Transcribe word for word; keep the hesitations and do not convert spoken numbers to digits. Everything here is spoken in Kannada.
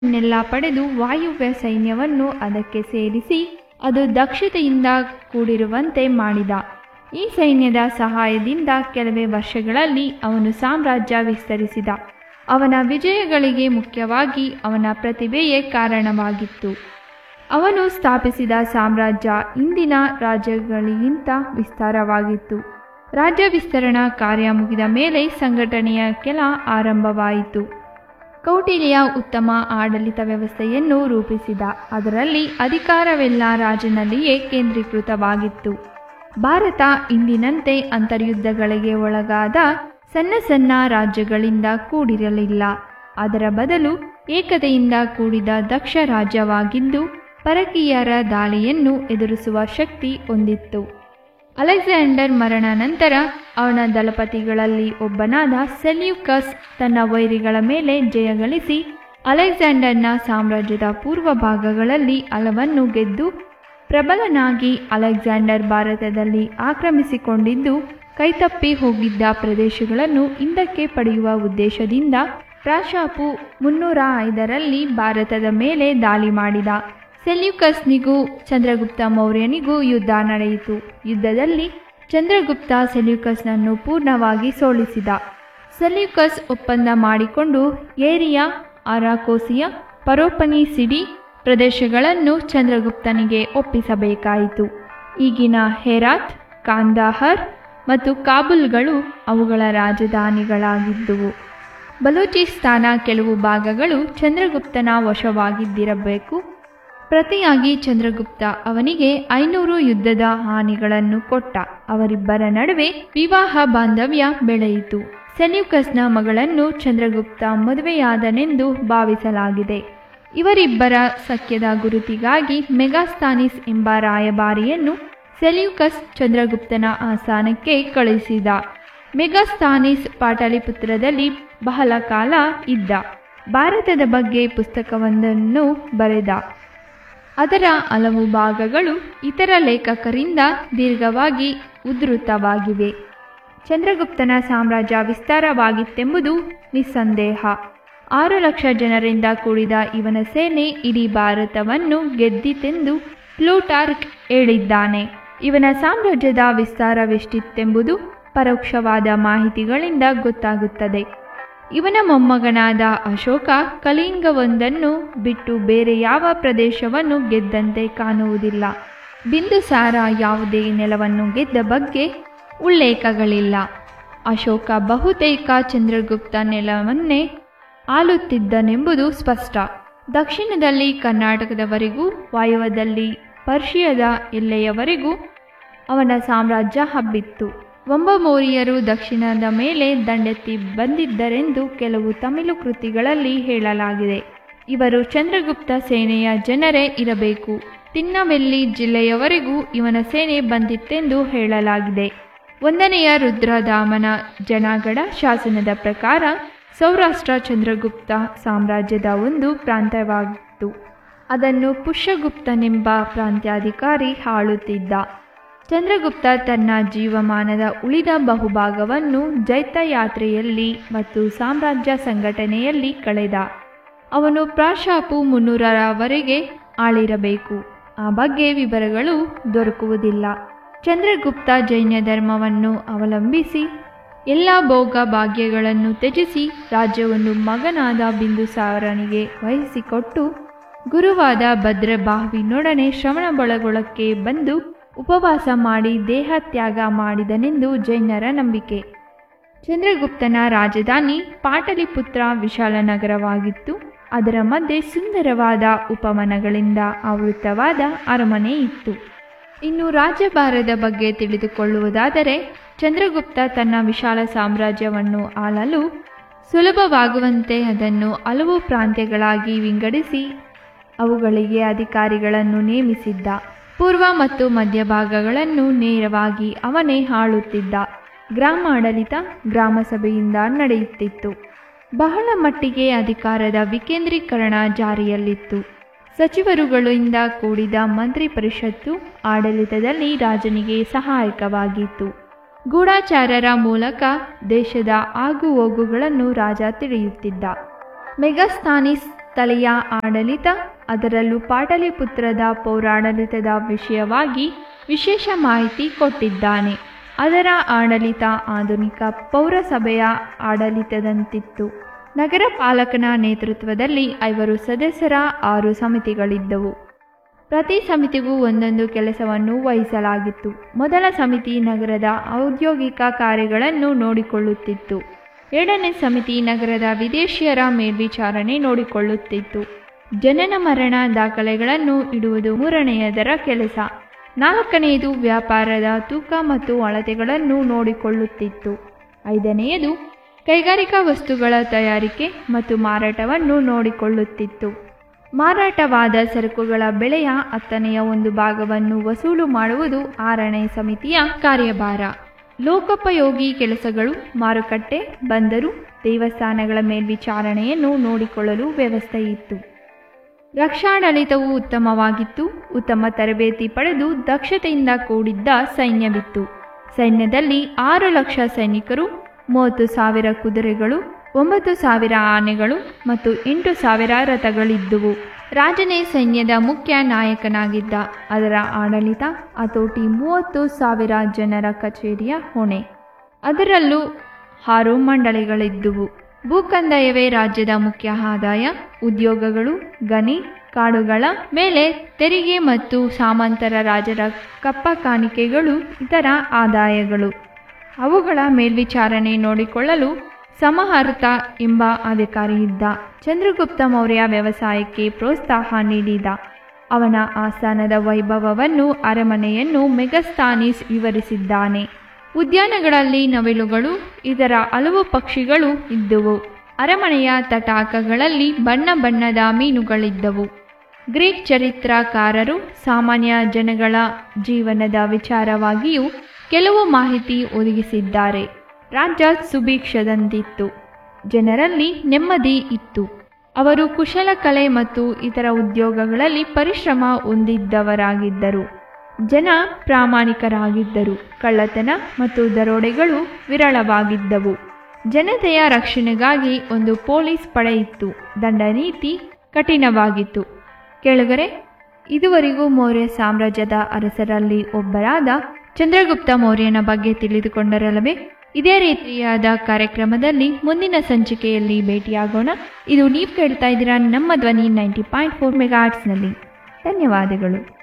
ನೆಲ್ಲ ಪಡೆದು ವಾಯುವ್ಯ ಸೈನ್ಯವನ್ನು ಅದಕ್ಕೆ ಸೇರಿಸಿ ಅದು ದಕ್ಷತೆಯಿಂದ ಕೂಡಿರುವಂತೆ ಮಾಡಿದ. ಈ ಸೈನ್ಯದ ಸಹಾಯದಿಂದ ಕೆಲವೇ ವರ್ಷಗಳಲ್ಲಿ ಅವನು ಸಾಮ್ರಾಜ್ಯ ವಿಸ್ತರಿಸಿದ. ಅವನ ವಿಜಯಗಳಿಗೆ ಮುಖ್ಯವಾಗಿ ಅವನ ಪ್ರತಿಭೆಯೇ ಕಾರಣವಾಗಿತ್ತು. ಅವನು ಸ್ಥಾಪಿಸಿದ ಸಾಮ್ರಾಜ್ಯ ಇಂದಿನ ರಾಜ್ಯಗಳಿಗಿಂತ ವಿಸ್ತಾರವಾಗಿತ್ತು. ರಾಜ್ಯ ವಿಸ್ತರಣಾ ಕಾರ್ಯ ಮುಗಿದ ಮೇಲೆ ಸಂಘಟನೆಯ ಕೆಲ ಆರಂಭವಾಯಿತು. ಕೌಟಿಲ್ಯ ಉತ್ತಮ ಆಡಳಿತ ವ್ಯವಸ್ಥೆಯನ್ನು ರೂಪಿಸಿದ. ಅದರಲ್ಲಿ ಅಧಿಕಾರವೆಲ್ಲ ರಾಜನಲ್ಲಿಯೇ ಕೇಂದ್ರೀಕೃತವಾಗಿತ್ತು. ಭಾರತ ಇಂದಿನಂತೆ ಅಂತರ್ಯುದ್ಧಗಳಿಗೆ ಒಳಗಾದ ಸಣ್ಣ ಸಣ್ಣ ರಾಜ್ಯಗಳಿಂದ ಕೂಡಿರಲಿಲ್ಲ. ಅದರ ಬದಲು ಏಕತೆಯಿಂದ ಕೂಡಿದ ದಕ್ಷ ರಾಜ್ಯವಾಗಿದ್ದು ಪರಕೀಯರ ದಾಳಿಯನ್ನು ಎದುರಿಸುವ ಶಕ್ತಿ ಹೊಂದಿತ್ತು. ಅಲೆಕ್ಸಾಂಡರ್ ಮರಣ ನಂತರ ಅವನ ದಳಪತಿಗಳಲ್ಲಿ ಒಬ್ಬನಾದ ಸೆಲ್ಯೂಕಸ್ ತನ್ನ ವೈರಿಗಳ ಮೇಲೆ ಜಯಗಳಿಸಿ ಅಲೆಕ್ಸಾಂಡರ್ನ ಸಾಮ್ರಾಜ್ಯದ ಪೂರ್ವ ಭಾಗಗಳಲ್ಲಿ ಹಲವನ್ನು ಗೆದ್ದು ಪ್ರಬಲನಾಗಿ ಅಲೆಕ್ಸಾಂಡರ್ ಭಾರತದಲ್ಲಿ ಆಕ್ರಮಿಸಿಕೊಂಡಿದ್ದು ಕೈತಪ್ಪಿ ಹೋಗಿದ್ದ ಪ್ರದೇಶಗಳನ್ನು ಹಿಂದಕ್ಕೆ ಪಡೆಯುವ ಉದ್ದೇಶದಿಂದ ಪ್ರಾಶಾಪು ಮುನ್ನೂರ ಐದರಲ್ಲಿ ಭಾರತದ ಮೇಲೆ ದಾಳಿ ಮಾಡಿದ. ಸೆಲ್ಯೂಕಸ್ನಿಗೂ ಚಂದ್ರಗುಪ್ತ ಮೌರ್ಯನಿಗೂ ಯುದ್ಧ ನಡೆಯಿತು. ಯುದ್ಧದಲ್ಲಿ ಚಂದ್ರಗುಪ್ತ ಸೆಲ್ಯೂಕಸ್ನನ್ನು ಪೂರ್ಣವಾಗಿ ಸೋಲಿಸಿದ. ಸೆಲ್ಯೂಕಸ್ ಒಪ್ಪಂದ ಮಾಡಿಕೊಂಡು ಏರಿಯಾ, ಅರಾಕೋಸಿಯಾ, ಪರೋಪನಿಸಿಡಿ ಪ್ರದೇಶಗಳನ್ನು ಚಂದ್ರಗುಪ್ತನಿಗೆ ಒಪ್ಪಿಸಬೇಕಾಯಿತು. ಈಗಿನ ಹೆರಾತ್, ಕಾಂದಾಹರ್ ಮತ್ತು ಕಾಬೂಲ್ಗಳು ಅವುಗಳ ರಾಜಧಾನಿಗಳಾಗಿದ್ದುವು. ಬಲೂಚಿಸ್ತಾನ ಕೆಲವು ಭಾಗಗಳು ಚಂದ್ರಗುಪ್ತನ ವಶವಾಗಿದ್ದಿರಬೇಕು. ಪ್ರತಿಯಾಗಿ ಚಂದ್ರಗುಪ್ತ ಅವನಿಗೆ ಐನೂರು ಯುದ್ಧದ ಹಾನಿಗಳನ್ನು ಕೊಟ್ಟ. ಅವರಿಬ್ಬರ ನಡುವೆ ವಿವಾಹ ಬಾಂಧವ್ಯ ಬೆಳೆಯಿತು. ಸೆಲ್ಯೂಕಸ್ನ ಮಗಳನ್ನು ಚಂದ್ರಗುಪ್ತ ಮದುವೆಯಾದನೆಂದು ಭಾವಿಸಲಾಗಿದೆ. ಇವರಿಬ್ಬರ ಸಖ್ಯದ ಗುರುತಿಗಾಗಿ ಮೆಗಾಸ್ತಾನಿಸ್ ಎಂಬ ರಾಯಭಾರಿಯನ್ನು ಸೆಲ್ಯೂಕಸ್ ಚಂದ್ರಗುಪ್ತನ ಆಸ್ಥಾನಕ್ಕೆ ಕಳುಹಿಸಿದ. ಮೆಗಾಸ್ತಾನಿಸ್ ಪಾಟಲಿಪುತ್ರದಲ್ಲಿ ಬಹಳ ಕಾಲ ಇದ್ದ. ಭಾರತದ ಬಗ್ಗೆ ಪುಸ್ತಕವೊಂದನ್ನು ಬರೆದ. ಅದರ ಹಲವು ಭಾಗಗಳು ಇತರ ಲೇಖಕರಿಂದ ದೀರ್ಘವಾಗಿ ಉದ್ಧೃತವಾಗಿವೆ. ಚಂದ್ರಗುಪ್ತನ ಸಾಮ್ರಾಜ್ಯ ವಿಸ್ತಾರವಾಗಿತ್ತೆಂಬುದು ನಿಸ್ಸಂದೇಹ. ಆರು ಲಕ್ಷ ಜನರಿಂದ ಕೂಡಿದ ಇವನ ಸೇನೆ ಇಡೀ ಭಾರತವನ್ನು ಗೆದ್ದಿತೆಂದು ಪ್ಲೂಟಾರ್ಕ್ ಹೇಳಿದ್ದಾನೆ. ಇವನ ಸಾಮ್ರಾಜ್ಯದ ವಿಸ್ತಾರವೆಷ್ಟಿತ್ತೆಂಬುದು ಪರೋಕ್ಷವಾದ ಮಾಹಿತಿಗಳಿಂದ ಗೊತ್ತಾಗುತ್ತದೆ. ಇವನ ಮೊಮ್ಮಗನಾದ ಅಶೋಕ ಕಳಿಂಗವೊಂದನ್ನು ಬಿಟ್ಟು ಬೇರೆ ಯಾವ ಪ್ರದೇಶವನ್ನು ಗೆದ್ದಂತೆ ಕಾಣುವುದಿಲ್ಲ. ಬಿಂದುಸಾರ ಯಾವುದೇ ನೆಲವನ್ನು ಗೆದ್ದ ಬಗ್ಗೆ ಉಲ್ಲೇಖಗಳಿಲ್ಲ. ಅಶೋಕ ಬಹುತೇಕ ಚಂದ್ರಗುಪ್ತ ನೆಲವನ್ನೇ ಆಳುತ್ತಿದ್ದನೆಂಬುದು ಸ್ಪಷ್ಟ. ದಕ್ಷಿಣದಲ್ಲಿ ಕರ್ನಾಟಕದವರೆಗೂ ವಾಯುವ್ಯದಲ್ಲಿ ಪರ್ಷಿಯದ ಎಲ್ಲೆಯವರೆಗೂ ಅವನ ಸಾಮ್ರಾಜ್ಯ ಹಬ್ಬಿತ್ತು. ವಂಬಮೋರಿಯರು ದಕ್ಷಿಣದ ಮೇಲೆ ದಂಡೆತ್ತಿ ಬಂದಿದ್ದರೆಂದು ಕೆಲವು ತಮಿಳು ಕೃತಿಗಳಲ್ಲಿ ಹೇಳಲಾಗಿದೆ. ಇವರು ಚಂದ್ರಗುಪ್ತ ಸೇನೆಯ ಜನರೇ ಇರಬೇಕು. ತಿನ್ನವೆಲ್ಲಿ ಜಿಲ್ಲೆಯವರೆಗೂ ಇವನ ಸೇನೆ ಬಂದಿತ್ತೆಂದು ಹೇಳಲಾಗಿದೆ. ಒಂದನೆಯ ರುದ್ರದಾಮನ ಜನಗಡ ಶಾಸನದ ಪ್ರಕಾರ ಸೌರಾಷ್ಟ್ರ ಚಂದ್ರಗುಪ್ತ ಸಾಮ್ರಾಜ್ಯದ ಒಂದು ಪ್ರಾಂತ್ಯವಾಗಿತ್ತು. ಅದನ್ನು ಪುಷ್ಯಗುಪ್ತನೆಂಬ ಪ್ರಾಂತ್ಯಾಧಿಕಾರಿ ಆಳುತ್ತಿದ್ದ. ಚಂದ್ರಗುಪ್ತ ತನ್ನ ಜೀವಮಾನದ ಉಳಿದ ಬಹುಭಾಗವನ್ನು ಜೈತ್ಯಯಾತ್ರೆಯಲ್ಲಿ ಮತ್ತು ಸಾಮ್ರಾಜ್ಯ ಸಂಘಟನೆಯಲ್ಲಿ ಕಳೆದ. ಅವನು ಪ್ರಾಶಾಪು ಮುನ್ನೂರರವರೆಗೆ ಆಳಿರಬೇಕು. ಆ ಬಗ್ಗೆ ವಿವರಗಳು ದೊರಕುವುದಿಲ್ಲ. ಚಂದ್ರಗುಪ್ತ ಜೈನ ಧರ್ಮವನ್ನು ಅವಲಂಬಿಸಿ ಎಲ್ಲ ಭೋಗ ಭಾಗ್ಯಗಳನ್ನು ತ್ಯಜಿಸಿ ರಾಜ್ಯವನ್ನು ಮಗನಾದ ಬಿಂದುಸಾರನಿಗೆ ವಹಿಸಿಕೊಟ್ಟು ಗುರುವಾದ ಭದ್ರಬಾಹುವಿನೊಡನೆ ಶ್ರವಣಬೆಳಗೊಳಕ್ಕೆ ಬಂದು ಉಪವಾಸ ಮಾಡಿ ದೇಹತ್ಯಾಗ ಮಾಡಿದನೆಂದು ಜೈನರ ನಂಬಿಕೆ. ಚಂದ್ರಗುಪ್ತನ ರಾಜಧಾನಿ ಪಾಟಲಿಪುತ್ರ ವಿಶಾಲ ನಗರವಾಗಿತ್ತು. ಅದರ ಮಧ್ಯೆ ಸುಂದರವಾದ ಉಪವನಗಳಿಂದ ಆವೃತವಾದ ಅರಮನೆ ಇತ್ತು. ಇನ್ನು ರಾಜ್ಯಭಾರದ ಬಗ್ಗೆ ತಿಳಿದುಕೊಳ್ಳುವುದಾದರೆ ಚಂದ್ರಗುಪ್ತ ತನ್ನ ವಿಶಾಲ ಸಾಮ್ರಾಜ್ಯವನ್ನು ಆಳಲು ಸುಲಭವಾಗುವಂತೆ ಅದನ್ನು ಹಲವು ಪ್ರಾಂತ್ಯಗಳಾಗಿ ವಿಂಗಡಿಸಿ ಅವುಗಳಿಗೆ ಅಧಿಕಾರಿಗಳನ್ನು ನೇಮಿಸಿದ್ದ. ಪೂರ್ವ ಮತ್ತು ಮಧ್ಯಭಾಗಗಳನ್ನು ನೇರವಾಗಿ ಅವನೇ ಆಳುತ್ತಿದ್ದ. ಗ್ರಾಮಾಡಳಿತ ಗ್ರಾಮಸಭೆಯಿಂದ ನಡೆಯುತ್ತಿತ್ತು. ಬಹಳ ಮಟ್ಟಿಗೆ ಅಧಿಕಾರದ ವಿಕೇಂದ್ರೀಕರಣ ಜಾರಿಯಲ್ಲಿತ್ತು. ಸಚಿವರುಗಳಿಂದ ಕೂಡಿದ ಮಂತ್ರಿ ಪರಿಷತ್ತು ಆಡಳಿತದಲ್ಲಿ ರಾಜನಿಗೆ ಸಹಾಯಕವಾಗಿತ್ತು. ಗೂಢಚಾರರ ಮೂಲಕ ದೇಶದ ಆಗುಹೋಗುಗಳನ್ನು ರಾಜ ತಿಳಿಯುತ್ತಿದ್ದ. ಮೆಗಾಸ್ತಾನಿಸ್ ಸ್ಥಳೀಯ ಆಡಳಿತ, ಅದರಲ್ಲೂ ಪಾಟಲಿಪುತ್ರದ ಪೌರಾಡಳಿತದ ವಿಷಯವಾಗಿ ವಿಶೇಷ ಮಾಹಿತಿ ಕೊಟ್ಟಿದ್ದಾನೆ. ಅದರ ಆಡಳಿತ ಆಧುನಿಕ ಪೌರಸಭೆಯ ಆಡಳಿತದಂತಿತ್ತು. ನಗರ ಪಾಲಕನ ನೇತೃತ್ವದಲ್ಲಿ ಐವರು ಸದಸ್ಯರ ಆರು ಸಮಿತಿಗಳಿದ್ದವು. ಪ್ರತಿ ಸಮಿತಿಗೂ ಒಂದೊಂದು ಕೆಲಸವನ್ನು ವಹಿಸಲಾಗಿತ್ತು. ಮೊದಲ ಸಮಿತಿ ನಗರದ ಔದ್ಯೋಗಿಕ ಕಾರ್ಯಗಳನ್ನು ನೋಡಿಕೊಳ್ಳುತ್ತಿತ್ತು. ಎರಡನೇ ಸಮಿತಿ ನಗರದ ವಿದೇಶಿಯರ ಮೇಲ್ವಿಚಾರಣೆ ನೋಡಿಕೊಳ್ಳುತ್ತಿತ್ತು. ಜನನ ಮರಣ ದಾಖಲೆಗಳನ್ನು ಇಡುವುದು ಮೂರನೆಯದರ ಕೆಲಸ. ನಾಲ್ಕನೆಯದು ವ್ಯಾಪಾರದ ತೂಕ ಮತ್ತು ಅಳತೆಗಳನ್ನು ನೋಡಿಕೊಳ್ಳುತ್ತಿತ್ತು. ಐದನೆಯದು ಕೈಗಾರಿಕಾ ವಸ್ತುಗಳ ತಯಾರಿಕೆ ಮತ್ತು ಮಾರಾಟವನ್ನು ನೋಡಿಕೊಳ್ಳುತ್ತಿತ್ತು. ಮಾರಾಟವಾದ ಸರಕುಗಳ ಬೆಲೆಯ ಹತ್ತನೆಯ ಒಂದು ಭಾಗವನ್ನು ವಸೂಲು ಮಾಡುವುದು ಆರನೇ ಸಮಿತಿಯ ಕಾರ್ಯಭಾರ. ಲೋಕೋಪಯೋಗಿ ಕೆಲಸಗಳು, ಮಾರುಕಟ್ಟೆ, ಬಂದರು, ದೇವಸ್ಥಾನಗಳ ಮೇಲ್ವಿಚಾರಣೆಯನ್ನು ನೋಡಿಕೊಳ್ಳಲು ವ್ಯವಸ್ಥೆ ಇತ್ತು. ರಕ್ಷಾಡಳಿತವು ಉತ್ತಮವಾಗಿತ್ತು. ಉತ್ತಮ ತರಬೇತಿ ಪಡೆದು ದಕ್ಷತೆಯಿಂದ ಕೂಡಿದ್ದ ಸೈನ್ಯವಿತ್ತು. ಸೈನ್ಯದಲ್ಲಿ ಆರು ಲಕ್ಷ ಸೈನಿಕರು, ಮೂವತ್ತು ಸಾವಿರ ಕುದುರೆಗಳು, ಒಂಬತ್ತು ಸಾವಿರ ಆನೆಗಳು ಮತ್ತು ಎಂಟು ಸಾವಿರ ರಥಗಳಿದ್ದುವು. ರಾಜನೇ ಸೈನ್ಯದ ಮುಖ್ಯ ನಾಯಕನಾಗಿದ್ದ. ಅದರ ಆಡಳಿತ, ಹತೋಟಿ, ಮೂವತ್ತು ಸಾವಿರ ಜನರ ಕಚೇರಿಯ ಹೊಣೆ. ಅದರಲ್ಲೂ ಆರು ಮಂಡಳಿಗಳಿದ್ದುವು. ಭೂಕಂದಾಯವೇ ರಾಜ್ಯದ ಮುಖ್ಯ ಆದಾಯ. ಉದ್ಯೋಗಗಳು, ಗಣಿ, ಕಾಡುಗಳ ಮೇಲೆ ತೆರಿಗೆ ಮತ್ತು ಸಾಮಂತರ ರಾಜರ ಕಪ್ಪ ಕಾಣಿಕೆಗಳು ಇತರ ಆದಾಯಗಳು. ಅವುಗಳ ಮೇಲ್ವಿಚಾರಣೆ ನೋಡಿಕೊಳ್ಳಲು ಸಮಹರ್ತ ಎಂಬ ಅಧಿಕಾರಿ ಇದ್ದ. ಚಂದ್ರಗುಪ್ತ ಮೌರ್ಯ ವ್ಯವಸಾಯಕ್ಕೆ ಪ್ರೋತ್ಸಾಹ ನೀಡಿದ. ಅವನ ಆಸ್ಥಾನದ ವೈಭವವನ್ನು, ಅರಮನೆಯನ್ನು ಮೆಗಸ್ತಾನಿಸ್ ವಿವರಿಸಿದ್ದಾನೆ. ಉದ್ಯಾನಗಳಲ್ಲಿ ನವಿಲುಗಳು, ಇದರ ಹಲವು ಪಕ್ಷಿಗಳು ಇದ್ದುವು. ಅರಮನೆಯ ತಟಾಕಗಳಲ್ಲಿ ಬಣ್ಣ ಬಣ್ಣದ ಮೀನುಗಳಿದ್ದವು. ಗ್ರೀಕ್ ಚರಿತ್ರಕಾರರು ಸಾಮಾನ್ಯ ಜನಗಳ ಜೀವನದ ವಿಚಾರವಾಗಿಯೂ ಕೆಲವು ಮಾಹಿತಿ ಒದಗಿಸಿದ್ದಾರೆ. ರಾಜ್ಯ ಸುಭಿಕ್ಷದಂತಿತ್ತು. ಜನರಲ್ಲಿ ನೆಮ್ಮದಿ ಇತ್ತು. ಅವರು ಕುಶಲಕಲೆ ಮತ್ತು ಇತರ ಉದ್ಯೋಗಗಳಲ್ಲಿ ಪರಿಶ್ರಮ ಹೊಂದಿದ್ದವರಾಗಿದ್ದರು. ಜನ ಪ್ರಾಮಾಣಿಕರಾಗಿದ್ದರು. ಕಳ್ಳತನ ಮತ್ತು ದರೋಡೆಗಳು ವಿರಳವಾಗಿದ್ದವು. ಜನತೆಯ ರಕ್ಷಣೆಗಾಗಿ ಒಂದು ಪೊಲೀಸ್ ಪಡೆ ಇತ್ತು. ದಂಡ ನೀತಿ ಕಠಿಣವಾಗಿತ್ತು. ಕೆಳಗರೆ ಇದುವರೆಗೂ ಮೌರ್ಯ ಸಾಮ್ರಾಜ್ಯದ ಅರಸರಲ್ಲಿ ಒಬ್ಬರಾದ ಚಂದ್ರಗುಪ್ತ ಮೌರ್ಯನ ಬಗ್ಗೆ ತಿಳಿದುಕೊಂಡರಲ್ಲವೇ? ಇದೇ ರೀತಿಯಾದ ಕಾರ್ಯಕ್ರಮದಲ್ಲಿ ಮುಂದಿನ ಸಂಚಿಕೆಯಲ್ಲಿ ಭೇಟಿಯಾಗೋಣ. ಇದು ನೀವು ಕೇಳ್ತಾ ಇದ್ದೀರಾ ನಮ್ಮ ಧ್ವನಿ ನೈಂಟಿ ಪಾಯಿಂಟ್ ಫೋರ್ ಮೆಗಾಹರ್ಟ್ಸ್ನಲ್ಲಿ. ಧನ್ಯವಾದಗಳು.